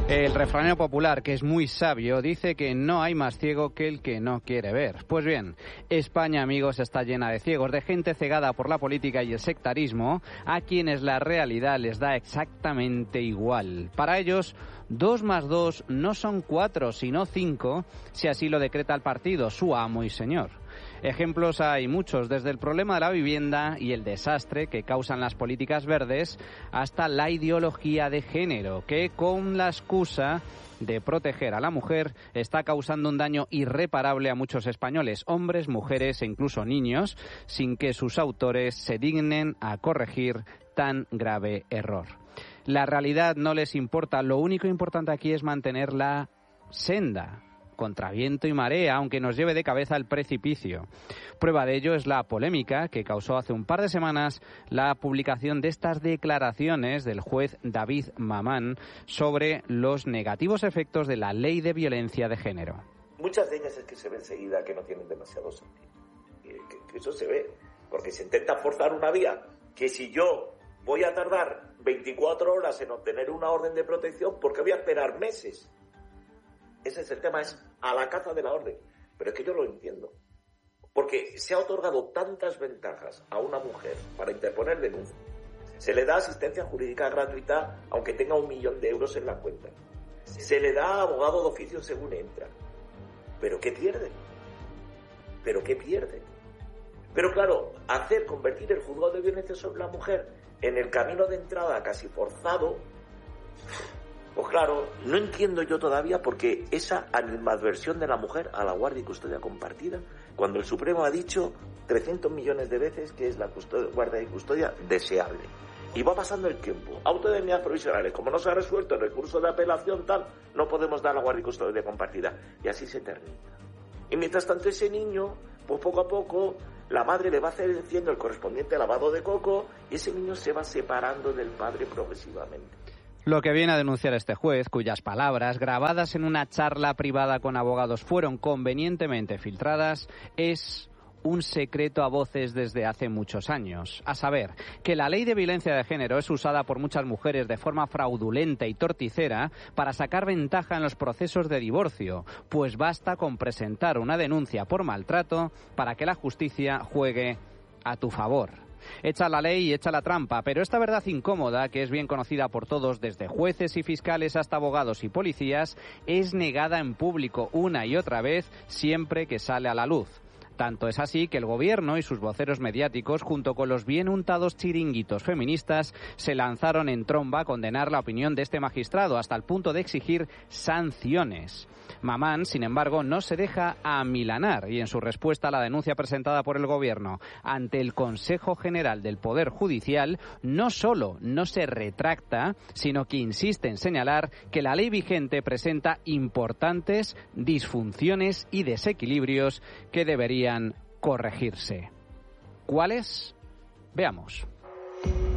El refranero popular, que es muy sabio, dice que no hay más ciego que el que no quiere ver. Pues bien, España, amigos, está llena de ciegos, de gente cegada por la política y el sectarismo, a quienes la realidad les da exactamente igual. Para ellos, 2 más 2 no son 4, sino 5, si así lo decreta el partido, su amo y señor. Ejemplos hay muchos, desde el problema de la vivienda y el desastre que causan las políticas verdes hasta la ideología de género, que con la excusa de proteger a la mujer está causando un daño irreparable a muchos españoles, hombres, mujeres e incluso niños, sin que sus autores se dignen a corregir tan grave error. La realidad no les importa, lo único importante aquí es mantener la senda, contra viento y marea, aunque nos lleve de cabeza al precipicio. Prueba de ello es la polémica que causó hace un par de semanas la publicación de estas declaraciones del juez David Mamán sobre los negativos efectos de la ley de violencia de género. Muchas de ellas es que se ve enseguida que no tienen demasiado sentido. Que eso se ve, porque se intenta forzar una vía que si yo voy a tardar 24 horas en obtener una orden de protección, ¿por qué voy a esperar meses? Ese es el tema, es a la caza de la orden. Pero es que yo lo entiendo. Porque se ha otorgado tantas ventajas a una mujer para interponer denuncia. Se le da asistencia jurídica gratuita aunque tenga 1 millón de euros en la cuenta. Se le da abogado de oficio según entra. ¿Pero qué pierde? ¿Pero qué pierde? Pero claro, convertir el juzgado de violencia sobre la mujer en el camino de entrada casi forzado. Pues claro, no entiendo yo todavía por qué esa animadversión de la mujer a la guardia y custodia compartida, cuando el Supremo ha dicho 300 millones de veces que es la guardia y custodia deseable. Y va pasando el tiempo, auto de medidas provisionales, como no se ha resuelto el recurso de apelación tal, no podemos dar la guardia y custodia compartida. Y así se termina. Y mientras tanto ese niño, pues poco a poco, la madre le va haciendo el correspondiente lavado de coco y ese niño se va separando del padre progresivamente. Lo que viene a denunciar este juez, cuyas palabras, grabadas en una charla privada con abogados, fueron convenientemente filtradas, es un secreto a voces desde hace muchos años. A saber, que la ley de violencia de género es usada por muchas mujeres de forma fraudulenta y torticera para sacar ventaja en los procesos de divorcio, pues basta con presentar una denuncia por maltrato para que la justicia juegue a tu favor. Echa la ley y echa la trampa, pero esta verdad incómoda, que es bien conocida por todos, desde jueces y fiscales hasta abogados y policías, es negada en público una y otra vez siempre que sale a la luz. Tanto es así que el gobierno y sus voceros mediáticos, junto con los bien untados chiringuitos feministas, se lanzaron en tromba a condenar la opinión de este magistrado, hasta el punto de exigir sanciones. Mamán, sin embargo, no se deja amilanar y en su respuesta a la denuncia presentada por el gobierno ante el Consejo General del Poder Judicial, no solo no se retracta, sino que insiste en señalar que la ley vigente presenta importantes disfunciones y desequilibrios que deberían corregirse. ¿Cuáles? Veamos.